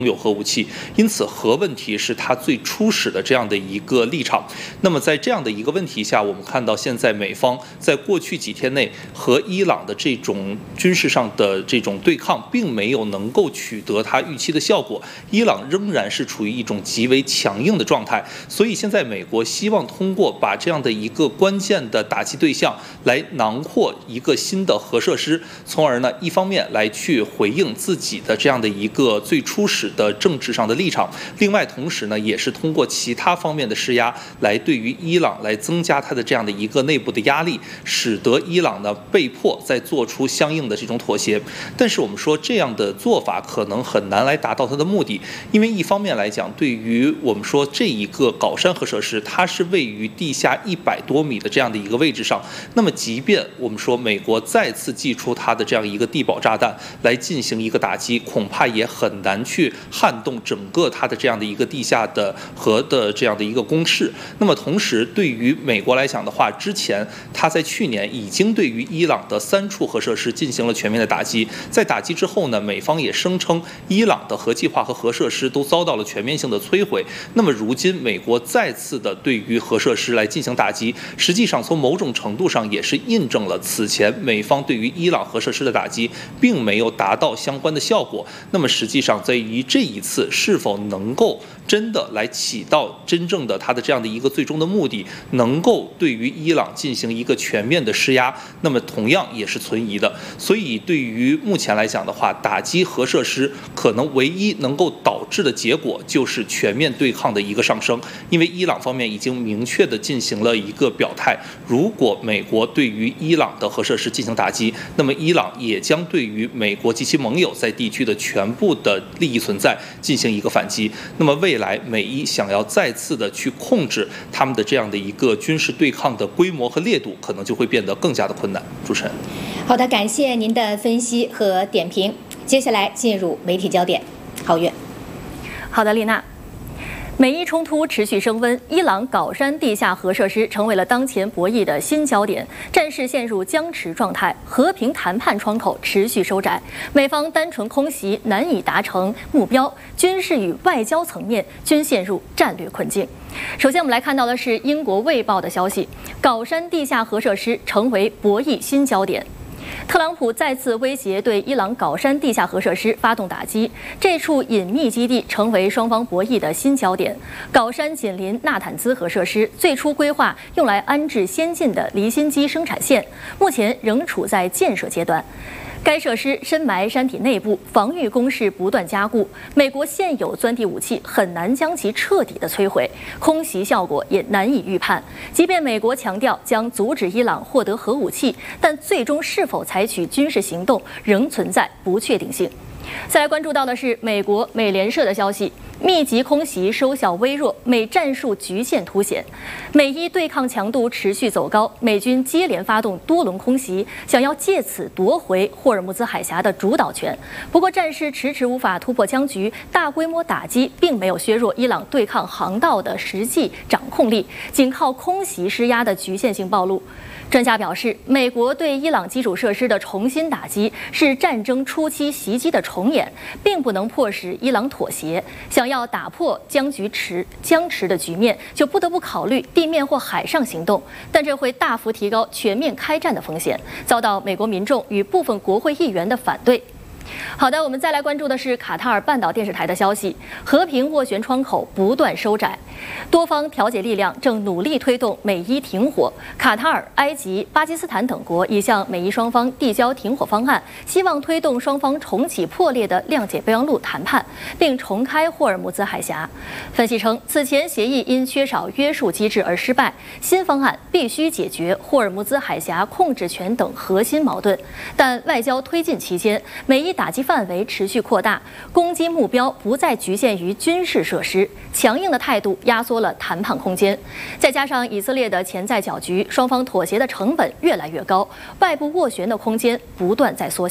有核武器，因此核问题是它最初始的这样的一个立场。那么在这样的一个问题下，我们看到现在美方在过去几天内和伊朗的这种军事上的这种对抗，并没有能够取得它预期的效果，伊朗仍然是处于一种极为强硬的状态。所以现在美国希望通过把这样的一个关键的打击对象来囊括一个新的核设施，从而呢一方面来去回应自己的这样的一个最初始的政治上的立场，另外同时呢，也是通过其他方面的施压，来对于伊朗来增加它的这样的一个内部的压力，使得伊朗呢被迫再做出相应的这种妥协。但是我们说这样的做法可能很难来达到它的目的，因为一方面来讲，对于我们说这一个皋山核设施，它是位于地下100多米的这样的一个位置上，那么即便我们说美国再次祭出它的这样一个地堡炸弹来进行一个打击，恐怕也很难去撼动整个它的这样的一个地下的核的这样的一个攻势。那么同时，对于美国来讲的话，之前它在去年已经对于伊朗的3处核设施进行了全面的打击，在打击之后呢，美方也声称伊朗的核计划和核设施都遭到了全面性的摧毁。那么如今美国再次的对于核设施来进行打击，实际上从某种程度上也是印证了此前美方对于伊朗核设施的打击并没有达到相关的效果。那么实际上在于这一次是否能够真的来起到真正的它的这样的一个最终的目的，能够对于伊朗进行一个全面的施压，那么同样也是存疑的。所以对于目前来讲的话，打击核设施可能唯一能够导致的结果就是全面对抗的一个上升，因为伊朗方面已经明确的进行了一个表态，如果美国对于伊朗的核设施进行打击，那么伊朗也将对于美国及其盟友在地区的全部的利益存在进行一个反击。那么未来美伊想要再次的去控制他们的这样的一个军事对抗的规模和烈度，可能就会变得更加的困难。主持人， 好的，感谢您的分析和点评。接下来进入媒体焦点，郝月。 好的，丽娜。美伊冲突持续升温，伊朗皋山地下核设施成为了当前博弈的新焦点，战事陷入僵持状态，和平谈判窗口持续收窄，美方单纯空袭难以达成目标，军事与外交层面均陷入战略困境。首先，我们来看到的是英国《卫报》的消息，皋山地下核设施成为博弈新焦点。特朗普再次威胁对伊朗皋山地下核设施发动打击，这处隐秘基地成为双方博弈的新焦点。皋山紧邻纳坦兹核设施，最初规划用来安置先进的离心机生产线，目前仍处在建设阶段。该设施深埋山体内部，防御工事不断加固，美国现有钻地武器很难将其彻底的摧毁，空袭效果也难以预判。即便美国强调将阻止伊朗获得核武器，但最终是否采取军事行动仍存在不确定性。再来关注到的是美国美联社的消息，密集空袭收效微弱，美战术局限凸显，美伊对抗强度持续走高，美军接连发动多轮空袭，想要借此夺回霍尔木兹海峡的主导权。不过战事迟迟无法突破僵局，大规模打击并没有削弱伊朗对抗航道的实际掌控力，仅靠空袭施压的局限性暴露。专家表示，美国对伊朗基础设施的重新打击是战争初期袭击的重演，并不能迫使伊朗妥协。想要打破僵持的局面，就不得不考虑地面或海上行动，但这会大幅提高全面开战的风险，遭到美国民众与部分国会议员的反对。好的，我们再来关注的是卡塔尔半岛电视台的消息，和平斡旋窗口不断收窄，多方调解力量正努力推动美伊停火。卡塔尔、埃及、巴基斯坦等国已向美伊双方递交停火方案，希望推动双方重启破裂的谅解备忘录谈判，并重开霍尔木兹海峡。分析称，此前协议因缺少约束机制而失败，新方案必须解决霍尔木兹海峡控制权等核心矛盾。但外交推进期间，美伊打击范围持续扩大，攻击目标不再局限于军事设施，强硬的态度压缩了谈判空间。再加上以色列的潜在搅局，双方妥协的成本越来越高，外部斡旋的空间不断在缩小。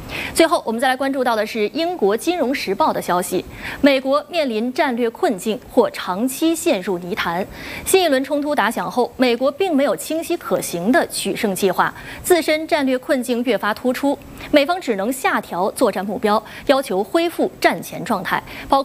最后，我们再来关注到的是英国《金融时报》的消息：美国面临战略困境，或长期陷入泥潭。新一轮冲突打响后，美国并没有清晰可行的取胜计划，自身战略困境越发突出，美方只能下调作战目标，要求恢复战前状态，包括